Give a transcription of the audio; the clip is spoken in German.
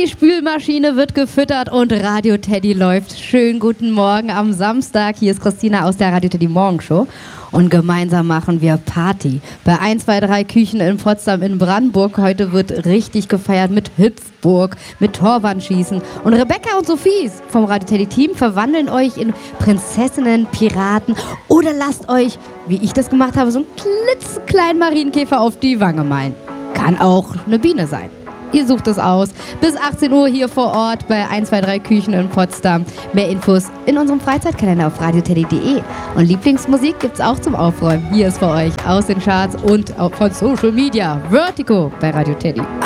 Die Spülmaschine wird gefüttert und Radio Teddy läuft. Schönen guten Morgen am Samstag. Hier ist Christina aus der Radio Teddy Morgenshow. Und gemeinsam machen wir Party. Bei 1, 2, 3 Küchen in Potsdam in Brandenburg. Heute wird richtig gefeiert mit Hüpfburg, mit Torwandschießen. Und Rebecca und Sophie vom Radio Teddy Team verwandeln euch in Prinzessinnen, Piraten oder lasst euch, wie ich das gemacht habe, so einen klitzekleinen Marienkäfer auf die Wange malen. Kann auch eine Biene sein. Ihr sucht es aus. Bis 18 Uhr hier vor Ort bei 1, 2, 3 Küchen in Potsdam. Mehr Infos in unserem Freizeitkalender auf radioteddy.de. Und Lieblingsmusik gibt's auch zum Aufräumen. Hier ist für euch aus den Charts und auch von Social Media Vertigo bei Radio Teddy.